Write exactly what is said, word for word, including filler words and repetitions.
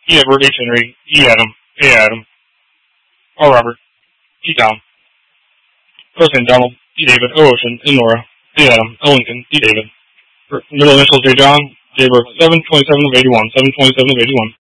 E. Edward, H. Henry, E. Adam, A. Adam, R. Robert, E. Tom, President Donald, D. David, O. Ocean, N. Nora, A. Adam, L. Lincoln, D. David. Middle initials J. John, J. Birth, seven twenty-seven of eighty-one, seven twenty-seven of eighty-one.